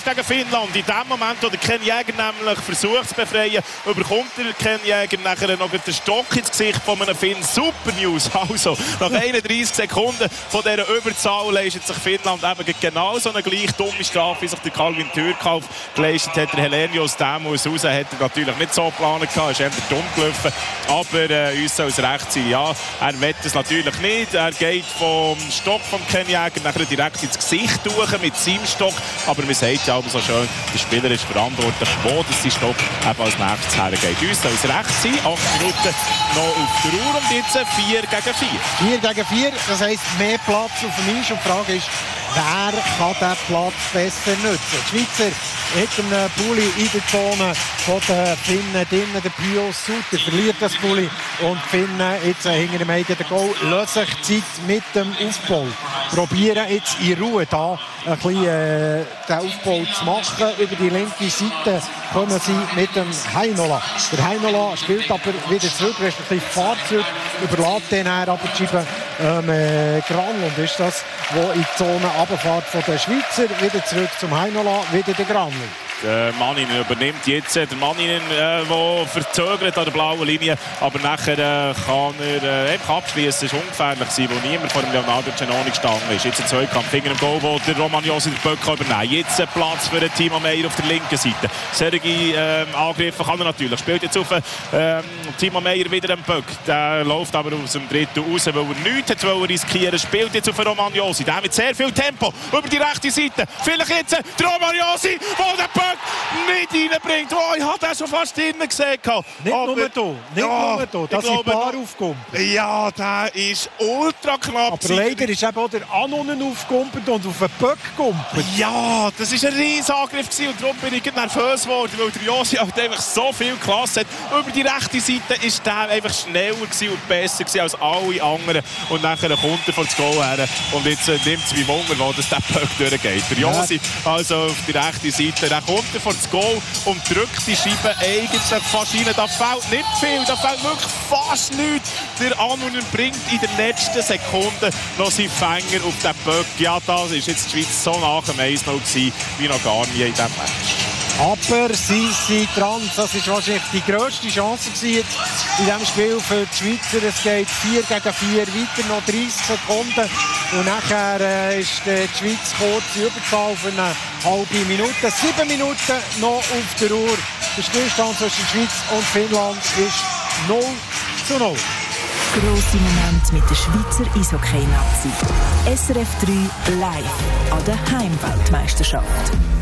gegen Finnland. In dem Moment, wo der Ken Jäger nämlich versucht zu befreien, überkommt der Ken Jäger nachher noch den Stock ins Gesicht von einem Finn. Super News. Also, nach 31 Sekunden von dieser Überzahl leistet sich Finnland eben genau so eine gleich dumme Strafe, wie sich der Calvin Türkauf geleistet hat. Der Helenius Demos raus hat er natürlich nicht so geplant gehabt, ist eher dumm gelaufen. Aber uns soll es recht sein. Ja, er will es natürlich nicht. Er geht vom Stock von Ken Jäger nachher direkt ins Gesicht durch mit seinem Stock. Aber man sagt ja auch so schön, der Spieler ist verantwortlich, wo das sein Stock eben als nächstes hergeht. Uns soll es recht sein. 8 Minuten noch auf der Uhr und jetzt 4 gegen 4. 4 gegen 4, das heisst mehr Platz auf dem Eis. Und die Frage ist, wer kann diesen Platz besser nutzen? Die Schweizer hat einen Bulli in der Zone von den Finnen drinnen. Der Pius Suter verliert das Bulli. Und die Finnen jetzt hinter dem eigenen Goal lösen sich Zeit mit dem Aufbau. Probieren jetzt in Ruhe da ein bisschen den Aufbau zu machen. Über die linke Seite kommen sie mit dem Heinola. Der Heinola spielt aber wieder zurück, respektive fährt zurück, überlässt den aber die Scheibe Granlund ist das, wo in die Zone runterfährt von den Schweizer. Wieder zurück zum Heinola, wieder der Granlund. Der Manninen übernimmt jetzt. Der Manninen, der verzögert an der blauen Linie. Aber nachher kann er einfach abschließen. Es war ungefährlich, wo niemand vor dem Leonardo Giannoni gestanden ist. Jetzt ein Zweikampf gegen den Goal, wo der Romagnosi den Böck übernehmen. Jetzt ein Platz für den Timo Meyer auf der linken Seite. Sergi angreifen kann er natürlich. Spielt jetzt auf Timo Meyer wieder den Böck. Der läuft aber aus dem dritten raus, weil er nichts riskieren wollte. Spielt jetzt auf den Romagnosi. Der mit sehr viel Tempo über die rechte Seite. Vielleicht jetzt der Romagnosi, der den Böck nicht reinbringt. Oh, ich habe den schon fast drinnen gesehen. Nicht nur hier. Das sind ein paar aufgekumpelt. Ja, der ist ultra knapp. Aber leider ist eben auch der Anonen aufgekumpelt und auf den Böck gekumpelt. Ja, das war ein riesiger Angriff und darum bin ich nervös geworden, weil der Josi halt einfach so viel Klasse hat. Über die rechte Seite war der einfach schneller und besser als alle anderen. Und nachher kommt er vor das Goal her und jetzt nimmt es mich Wunder, wo das der Böck durchgeht. Der Josi also auf die rechte Seite, der kommt er vor das Goal und drückt die Scheibe eigentlich fast rein. Da fehlt nicht viel, da fehlt wirklich fast nichts. Der Anonen bringt in der letzten Sekunde noch seinen Fänger auf den Böck. Ja, das ist jetzt die Schweiz so nach dem 1-0 gewesen, wie noch gar nie in diesem Match. Aber sie sind dran. Das war wahrscheinlich die grösste Chance jetzt in diesem Spiel für die Schweizer. Es geht 4 gegen 4 weiter, noch 30 Sekunden. Und nachher ist die Schweiz kurz in Überzahl für eine halbe Minute. 7 Minuten noch auf der Uhr. Der Stillstand zwischen Schweiz und Finnland ist 0:0. Grosse Momente mit der Schweizer Eishockey-Nazi. SRF 3 live an der Heimweltmeisterschaft.